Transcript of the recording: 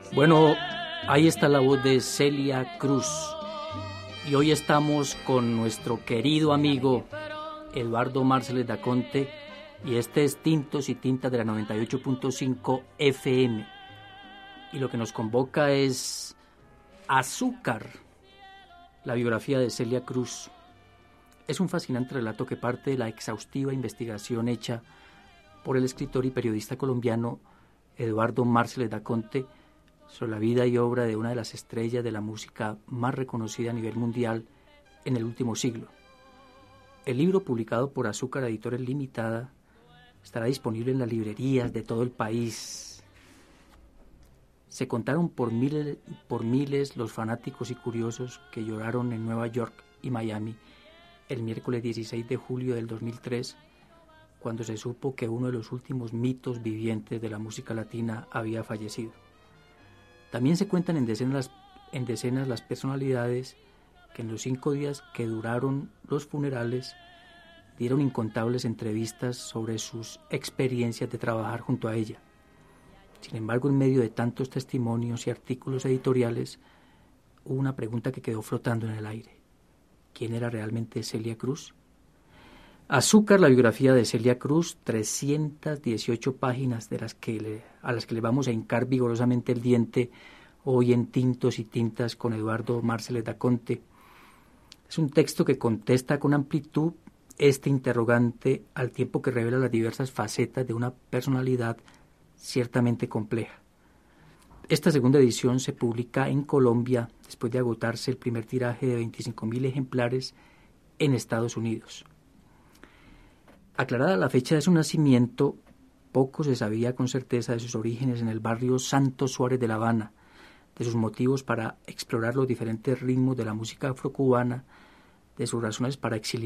Bueno, ahí está la voz de Celia Cruz. Y hoy estamos con nuestro querido amigo Eduardo Marceles Daconte. Y este es Tintos y Tintas de la 98.5 FM. Y lo que nos convoca es Azúcar, la biografía de Celia Cruz. Es un fascinante relato que parte de la exhaustiva investigación hecha por el escritor y periodista colombiano Eduardo Marceles Daconte sobre la vida y obra de una de las estrellas de la música más reconocida a nivel mundial en el último siglo. El libro, publicado por Azúcar Editores Limitada, estará disponible en las librerías de todo el país. Se contaron por miles los fanáticos y curiosos que lloraron en Nueva York y Miami el miércoles 16 de julio del 2003, cuando se supo que uno de los últimos mitos vivientes de la música latina había fallecido. También se cuentan en decenas las personalidades que en los 5 días que duraron los funerales dieron incontables entrevistas sobre sus experiencias de trabajar junto a ella. Sin embargo, en medio de tantos testimonios y artículos editoriales, hubo una pregunta que quedó flotando en el aire. ¿Quién era realmente Celia Cruz? Azúcar, la biografía de Celia Cruz, 318 páginas a las que le vamos a hincar vigorosamente el diente hoy en Tintos y Tintas con Eduardo Marceles Daconte. Es un texto que contesta con amplitud este interrogante al tiempo que revela las diversas facetas de una personalidad ciertamente compleja. Esta segunda edición se publica en Colombia después de agotarse el primer tiraje de 25.000 ejemplares en Estados Unidos. Aclarada la fecha de su nacimiento, poco se sabía con certeza de sus orígenes en el barrio Santos Suárez de La Habana, de sus motivos para explorar los diferentes ritmos de la música afrocubana, de sus razones para exiliarse